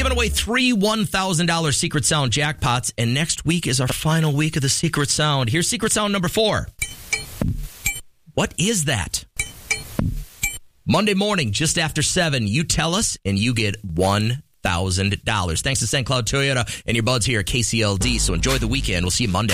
giving away 3 $1,000 Secret Sound jackpots, and next week is our final week of the Secret Sound. Here's Secret Sound number 4. What is that? Monday morning, just after 7, you tell us, and you get $1,000. Thanks to St. Cloud Toyota and your buds here at KCLD. So enjoy the weekend. We'll see you Monday.